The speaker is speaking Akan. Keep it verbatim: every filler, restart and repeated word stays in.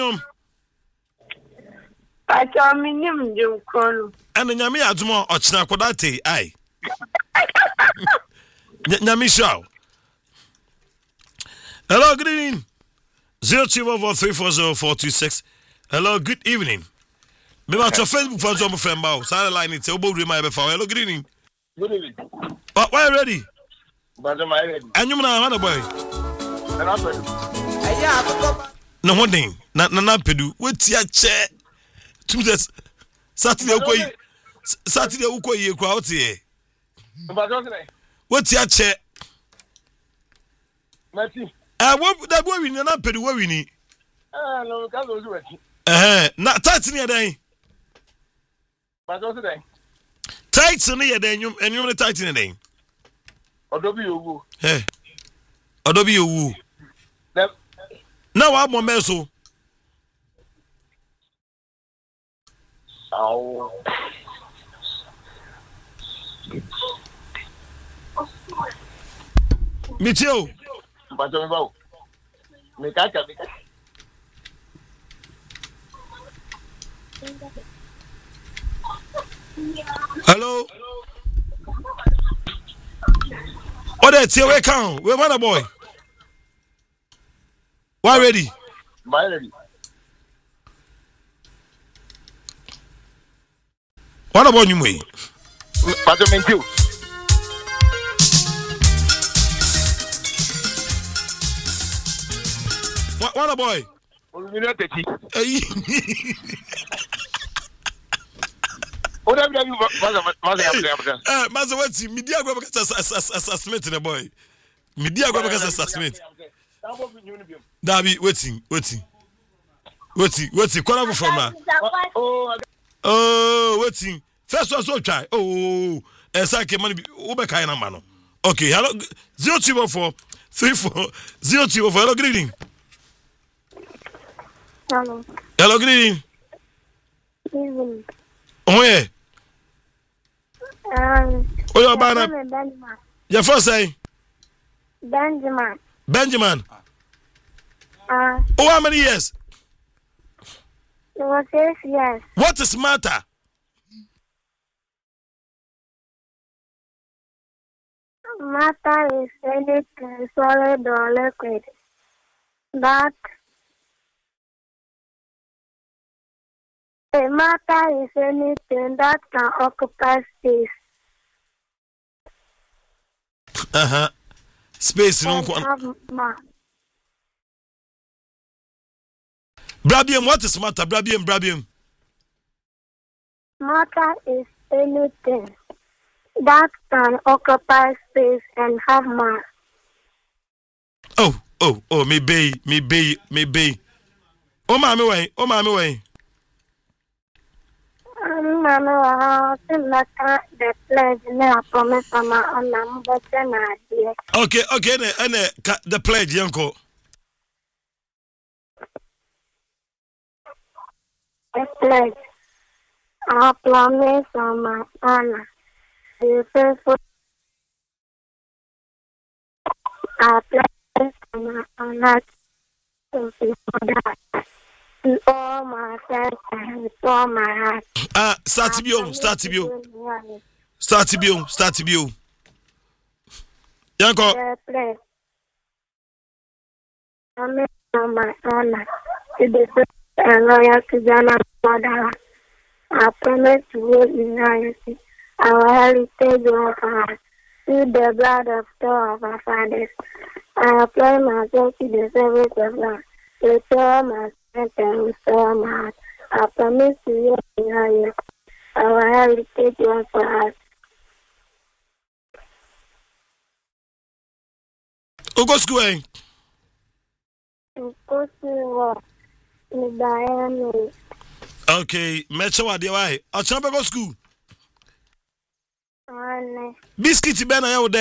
nyom. Pacha minim jum kono. Ene nyame aduma ochina kodate ai. Nyame show. Hello, good evening. zero two one four three four zero four two six. Hello, good evening. Me ma cho Facebook fan so mo friend ba o. Sare line it. Obo re my be fa. Hello, good evening. Good evening. Oh, why ready? But am I ready? Anyum na hana boy. And I'm ready. No one thing. Na na na pedu. Wetia che. Two days. Saturday ukoyi. Saturday ukoyi kwa otie. But what's the name? Wetia che. Merci. Eh, what that boy we na pedu we we ni. Ah, no, can't do it. Eh, na tight ni adan. But what's the name? Tight ni adan nyum, enyum ni tight ni adan. Odobi owu. Eh. Odobi owu. Na wa mo meso. Ow. Mitio. But me ba. Me ka ka me ka. Hello. What that here we count? We want a boy. Why ready? Why ready? What about you way? But me too. What what a boy? We not techi. Eh. Oda bi bi maza maza ya ya. Eh, maza wati media go because assessment the boy. Media go because assessment. Dabi waiting, waiting. Waiting, waiting. Call up from now. Oh, oh, waiting. First one so try. Oh, exactly money we be kind number no. Okay, hello zero two one four three four zero two one four. Hello, good evening. Hello. Hello, good evening. Evening. Oh yeah. Um. Oh yeah, Bana. Benjamin. Your first say Benjamin. Benjamin. Uh, Oh, how many years? it was six years. What is matter? Matter is anything solid or liquid that a matter is anything that can occupy space. Uh huh. Space no and one. have mass. Brabium, what is matter? Brabium, Brabium. Matter is anything that can occupy space and have mass. Oh, oh, oh, me bay, me bay, me bay. Oh, mammy way, oh, mammy way. Um, I know how to make the pledge now promise on my own number ten idea. Okay, okay, and the pledge, Yanko. The pledge. I promise on my honor. The faithful. I pledge on my honor to be that. With all my sense and with all my heart. Ah, start to be on, start to be on. Start to be on, start to be on. Yanko. The pledge. I promise on my honor to be faithful and loyal to Ghana mother. I promise to hold in loyalty our heritage of us through the blood of two of our fathers. I apply myself to the service of God, restore my strength and restore my heart. I promise to hold in loyalty our heritage of us. Who go school, eh? Go to work. Miami. Okay, Metro, what do I? I'll go school. Anne. Biscuit, Ben, I